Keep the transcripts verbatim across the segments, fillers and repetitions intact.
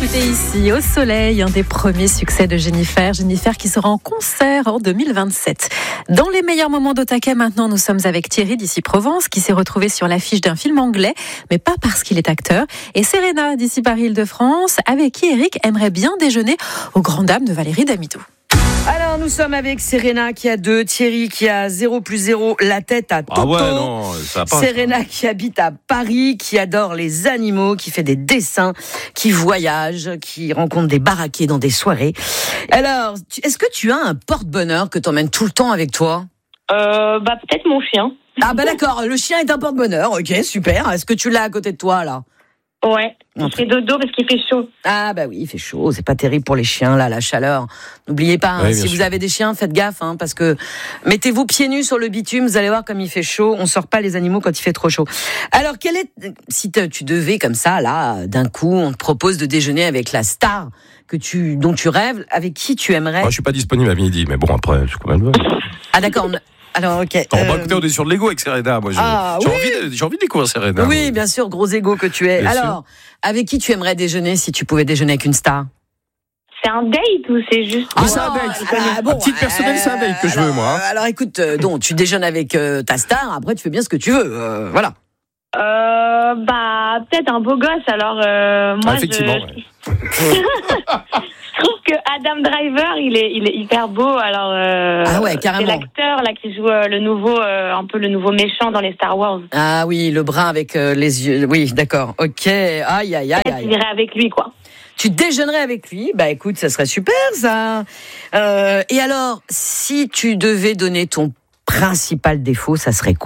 écouter ici, au soleil, un des premiers succès de Jennifer. Jennifer qui sera en concert en deux mille vingt-sept. Dans les meilleurs moments d'Otake, maintenant, nous sommes avec Thierry d'ici Provence, qui s'est retrouvé sur l'affiche d'un film anglais, mais pas parce qu'il est acteur. Et Serena d'ici Paris-Île-de-France, avec qui Eric aimerait bien déjeuner aux grandes dames de Valérie Damido. Alors nous sommes avec Serena qui a deux, Thierry qui a zéro plus zéro, la tête à Toto. Ah ouais, non, ça passe. Serena qui habite à Paris, qui adore les animaux, qui fait des dessins, qui voyage, qui rencontre des baraquets dans des soirées. Alors, est-ce que tu as un porte-bonheur que tu emmènes tout le temps avec toi ? Euh, bah peut-être mon chien. Ah bah d'accord, le chien est un porte-bonheur, ok, super. Est-ce que tu l'as à côté de toi là ? Ouais, il fait dodo parce qu'il fait chaud. Ah bah oui, il fait chaud, c'est pas terrible pour les chiens là, la chaleur. N'oubliez pas, hein, oui, si sûr. vous avez des chiens, faites gaffe, hein, parce que mettez-vous pieds nus sur le bitume, vous allez voir comme il fait chaud. On sort pas les animaux quand il fait trop chaud. Alors, quel est, si tu devais comme ça là, d'un coup, on te propose de déjeuner avec la star que tu, dont tu rêves, avec qui tu aimerais ? Moi, je suis pas disponible à midi, mais bon, après, je suis quand même. Ah d'accord. Alors ok. On euh... va écouter, on est sur le Lego avec Serena. Moi, j'ai, Ah, j'ai, oui. envie de, j'ai envie de découvrir Serena. Oui, bien sûr, gros égo que tu es. Bien Alors, avec qui tu aimerais déjeuner si tu pouvais déjeuner avec une star ? C'est un date ou c'est juste... Ah, pour- c'est un date. Ah, bon, À titre personnel, c'est un date que je veux, alors, moi. Alors écoute, euh, donc tu déjeunes avec euh, ta star, après tu fais bien ce que tu veux, euh, voilà. Euh, bah peut-être un beau gosse. Alors euh, moi, Ah, effectivement, je... ouais. je trouve que Adam Driver, il est, il est hyper beau. Alors euh, Ah ouais, carrément. c'est l'acteur là qui joue euh, le nouveau, euh, un peu le nouveau méchant dans les Star Wars. Ah oui, le brun avec euh, les yeux, oui, d'accord, ok, aïe, aïe, aïe, Peut-être aïe. j'irai avec lui, quoi. Tu déjeunerais avec lui, bah écoute, ça serait super ça. Euh, et alors, si tu devais donner ton principal défaut, ça serait quoi ?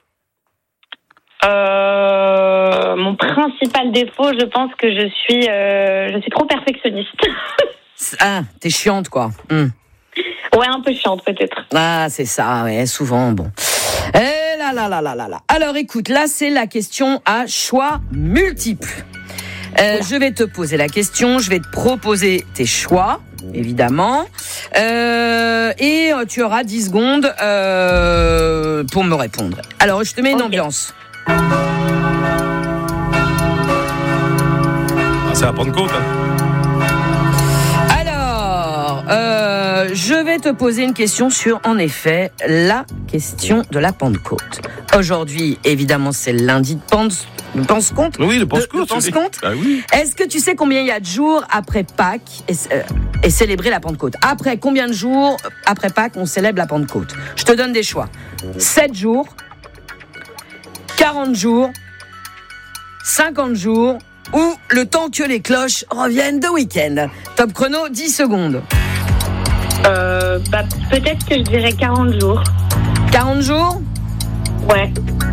Euh, mon principal défaut, je pense que je suis, euh, je suis trop perfectionniste. Ah, t'es chiante quoi. Hum. Ouais, un peu chiante peut-être. Ah, c'est ça, ouais, souvent, bon. Eh là là là là là là. Alors écoute, là c'est la question à choix multiples. Euh, je vais te poser la question, je vais te proposer tes choix, évidemment, euh, et euh, tu auras dix secondes euh, pour me répondre. Alors, je te mets une Ok. ambiance. Ah, c'est à Pentecôte. Hein. Alors, euh, je vais te poser une question sur, en effet, la question de la Pentecôte. Aujourd'hui, évidemment, c'est le lundi de Pente- de Pentecôte. Oui, le De- Pentecôte. de Pentecôte. Ah oui. Est-ce que tu sais combien il y a de jours après Pâques et, euh, et célébrer la Pentecôte ? Après combien de jours après Pâques on célèbre la Pentecôte ? Je te donne des choix. sept jours, quarante jours, cinquante jours ou le temps que les cloches reviennent de week-end. Top chrono, dix secondes. Euh, bah peut-être que je dirais quarante jours. quarante jours ? Ouais.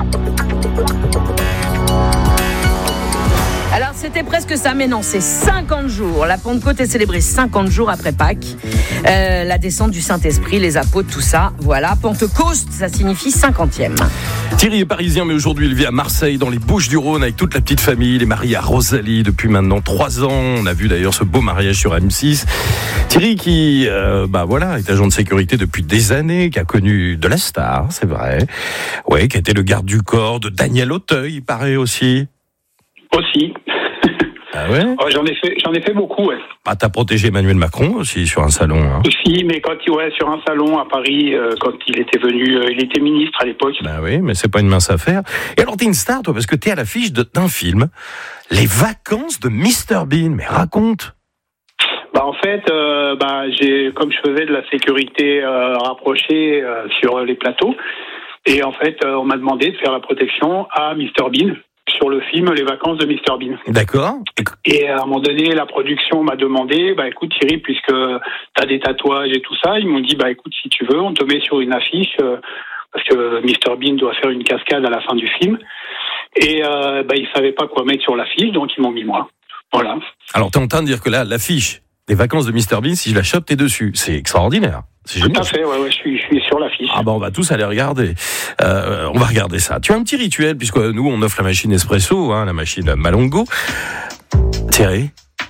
Alors c'était presque ça, mais non, c'est cinquante jours. La Pentecôte est célébrée cinquante jours après Pâques. Euh, la descente du Saint-Esprit, les apôtres, tout ça, voilà. Pentecôte, ça signifie cinquantième. Thierry est parisien, mais aujourd'hui il vit à Marseille, dans les Bouches-du-Rhône, avec toute la petite famille. Il est marié à Rosalie depuis maintenant trois ans. On a vu d'ailleurs ce beau mariage sur M six. Thierry qui, euh, bah voilà, est agent de sécurité depuis des années, qui a connu de la star, c'est vrai. Ouais, qui a été le garde du corps de Daniel Auteuil, il paraît aussi. Aussi. Ah ouais. Oh, j'en ai fait, j'en ai fait beaucoup, ouais. Bah, t'as protégé Emmanuel Macron aussi sur un salon. Hein. Aussi, mais quand il, ouais, sur un salon à Paris, euh, quand il était venu, euh, il était ministre à l'époque. Bah oui, mais c'est pas une mince affaire. Et alors t'es une star, toi, parce que t'es à l'affiche de, d'un film, Les Vacances de mister Bean. Mais raconte. Bah en fait, euh, bah j'ai, comme je faisais de la sécurité euh, rapprochée euh, sur les plateaux, et en fait, euh, on m'a demandé de faire la protection à mister Bean sur le film Les Vacances de mister Bean. D'accord. Et à un moment donné, la production m'a demandé, bah écoute Thierry, puisque t'as des tatouages et tout ça, ils m'ont dit, bah écoute, si tu veux, on te met sur une affiche, euh, parce que mister Bean doit faire une cascade à la fin du film. Et euh, bah ils savaient pas quoi mettre sur l'affiche, donc ils m'ont mis moi. Voilà. Alors t'es en train de dire que là, l'affiche des Vacances de mister Bean, si je la chope, t'es dessus. C'est extraordinaire. C'est Tout génial. à fait, ouais, ouais, je suis, je suis sur l'affiche. Ah bah on va tous aller regarder. Euh, on va regarder ça. Tu as un petit rituel, puisque nous on offre la machine espresso, hein, la machine Malongo. Thierry,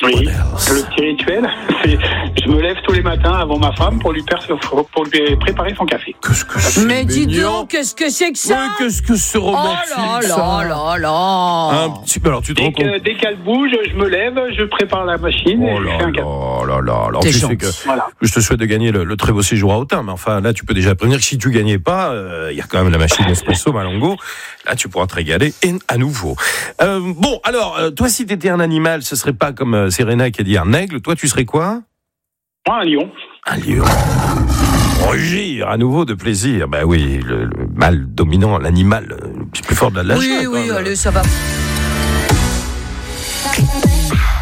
Oui, le petit rituel, c'est je me lève tous les matins avant ma femme pour lui, per- pour lui préparer son café. Qu'est-ce que c'est Mais dis mignon. donc, qu'est-ce que c'est que ça? Oui, qu'est-ce que c'est Oh romantique, là ça. là là là. Un petit peu, alors tu te Dès, rends compte. que, dès qu'elle bouge, je me lève, je prépare la machine et Oh je là fais un café. là là là. Alors T'es tu sais gentil. que Voilà. je te souhaite de gagner le, le très beau séjour à Autun, mais enfin là tu peux déjà prévenir que si tu gagnais pas, il euh, y a quand même la machine espresso Malongo. Là tu pourras te régaler et à nouveau. Euh, bon alors euh, toi si t'étais un animal, ce serait pas comme euh, Serena qui a dit un aigle. Toi tu serais quoi? Moi, un lion. Un lion. Rugir à nouveau de plaisir. Ben oui, le, le mâle dominant, l'animal le plus fort de la, la Oui, jungle, oui, hein, allez, ça va.